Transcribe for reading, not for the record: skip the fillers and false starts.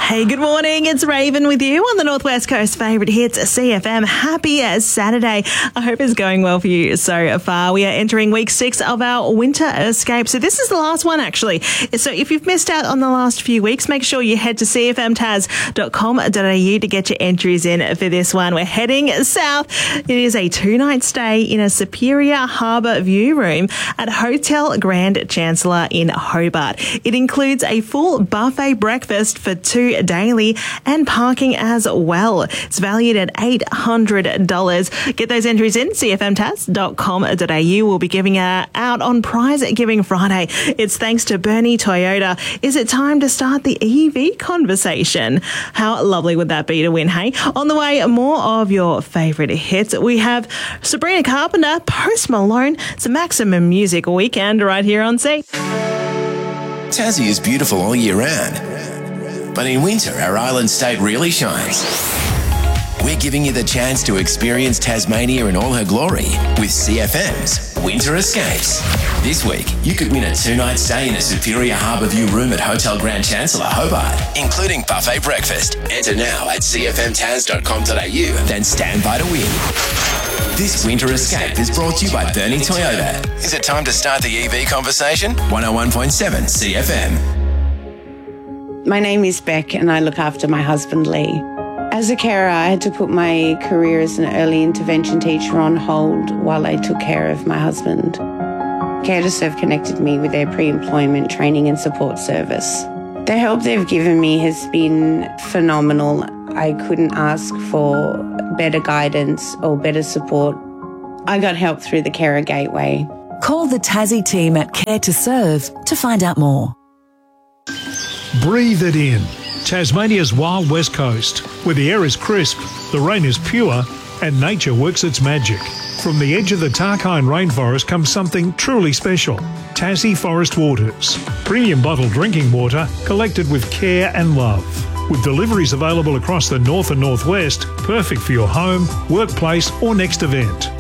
Hey, good morning. It's Raven with you on the Northwest Coast favourite hits, CFM. Happy Saturday. I hope it's going well for you so far. We are entering week 6 of our winter escape. So this is the last one, actually. So if you've missed out on the last few weeks, make sure you head to cfmtaz.com.au to get your entries in for this one. We're heading south. It is a 2-night stay in a Superior Harbour View room at Hotel Grand Chancellor in Hobart. It includes a full buffet breakfast for 2 daily and parking as well. It's valued at $800. Get those entries in, cfmtaz.com.au. We'll be giving out on Prize Giving Friday. It's thanks to Bernie Toyota. Is it time to start the EV conversation? How lovely would that be to win, hey? On the way, more of your favourite hits. We have Sabrina Carpenter, Post Malone. It's a Maximum Music Weekend right here on C. Tassie is beautiful all year round, but in winter our island state really shines. We're giving you the chance to experience Tasmania in all her glory with CFM's Winter Escapes. This week, you could win a 2-night stay in a Superior Harbour View room at Hotel Grand Chancellor, Hobart, including buffet breakfast. Enter now at cfmtaz.com.au, then stand by to win. This Winter Escape is brought to you by Bernie Toyota. Is it time to start the EV conversation? 101.7 CFM. My name is Beck and I look after my husband Lee. As a carer, I had to put my career as an early intervention teacher on hold while I took care of my husband. Care to Serve connected me with their pre-employment training and support service. The help they've given me has been phenomenal. I couldn't ask for better guidance or better support. I got help through the Carer Gateway. Call the Tassie team at Care to Serve to find out more. Breathe it in. Tasmania's wild west coast, where the air is crisp, the rain is pure, and nature works its magic. From the edge of the Tarkine rainforest comes something truly special. Tassie Forest Waters. Premium bottled drinking water collected with care and love. With deliveries available across the north and northwest, perfect for your home, workplace or next event.